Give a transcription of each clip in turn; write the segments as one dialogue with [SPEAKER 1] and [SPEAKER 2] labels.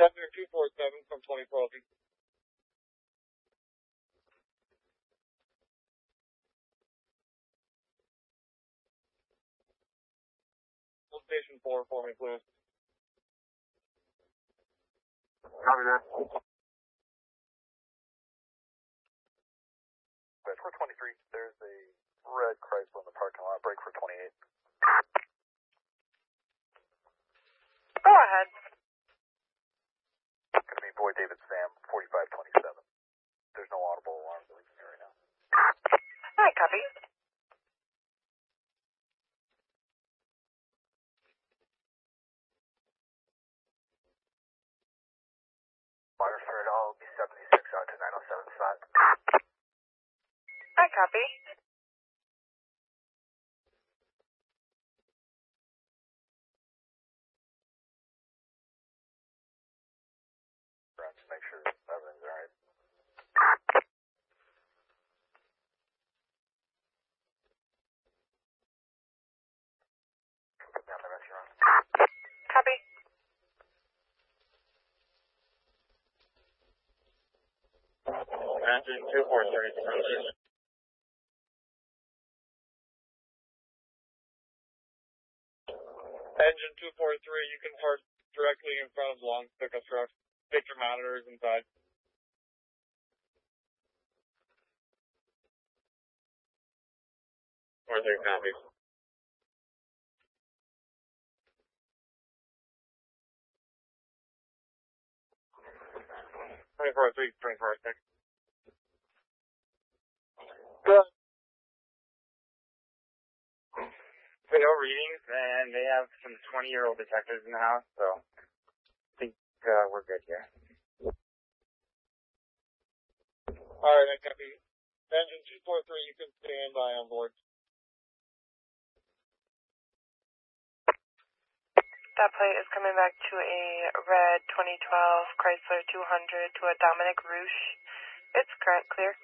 [SPEAKER 1] Senator 247 from 2012. Station 4 for me, please.
[SPEAKER 2] Copy that.
[SPEAKER 3] West 423, there's a red Chrysler in the parking lot, break for 28.
[SPEAKER 4] Go ahead.
[SPEAKER 3] Gonna be Boy David Sam, 4527. There's no audible alarms that we can hear right now.
[SPEAKER 4] Hi, copy.
[SPEAKER 3] Waterford, I'll be 76 out to 907 spot.
[SPEAKER 4] Hi, copy.
[SPEAKER 3] Just make sure everything's alright. Put me on the restaurant.
[SPEAKER 4] Copy.
[SPEAKER 1] Engine 243. Engine 243, you can park directly in front of long pickup truck. Take your monitors inside. Or their copies. Twenty-four 3, 24 6. Good. Video readings, and they have some 20-year-old detectives in the house, so I think we're good here. Alright, I copy. Engine 243, you can stand by on board.
[SPEAKER 4] That plate is coming back to a red 2012 Chrysler 200 to a Dominic Roosh. It's current clear.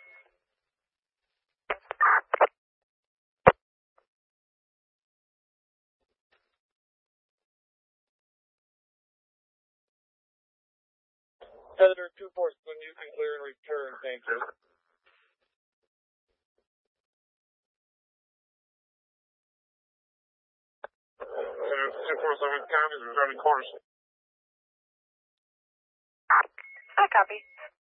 [SPEAKER 1] Senator 247, you can clear and return, thank you. Senator 247, copies, returning course.
[SPEAKER 4] I copy.